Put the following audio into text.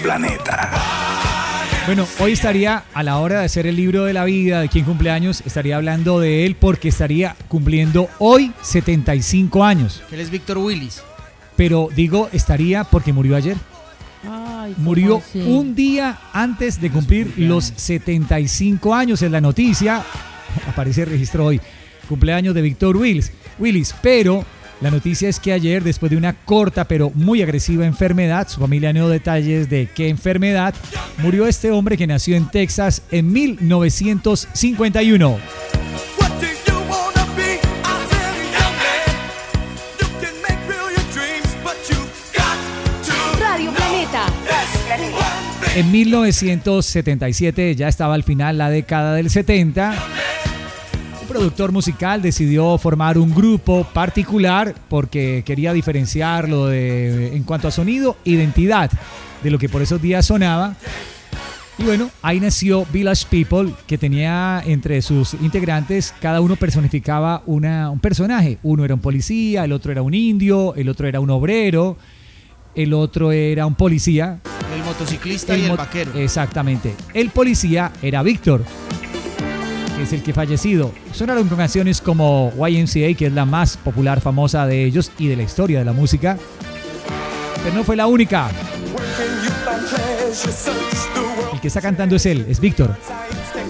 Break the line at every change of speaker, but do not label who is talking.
Planeta.
Bueno, hoy estaría a la hora de hacer el libro de la vida de quién cumpleaños, estaría hablando de él porque estaría cumpliendo hoy 75 años.
Él es Víctor Willis.
Pero digo estaría porque murió ayer.
Ay,
Murió
así?
un día antes de cumplir los 75 años. En la noticia aparece el registro hoy. Cumpleaños de Víctor Willis. Pero la noticia es que ayer, después de una corta pero muy agresiva enfermedad, su familia no dio detalles de qué enfermedad, murió este hombre que nació en Texas en 1951.
Radio Planeta.
En 1977, ya estaba al final la década del 70, un productor musical decidió formar un grupo particular porque quería diferenciarlo en cuanto a sonido, identidad, de lo que por esos días sonaba. Y bueno, ahí nació Village People, que tenía entre sus integrantes, cada uno personificaba un personaje. Uno era un policía, el otro era un indio, el otro era un obrero, el otro era un policía.
El motociclista y el vaquero.
Exactamente. El policía era Víctor, que es el que fallecido. Sonaron con canciones como YMCA, que es la más popular, famosa de ellos y de la historia de la música. Pero no fue la única. El que está cantando es él, es Víctor.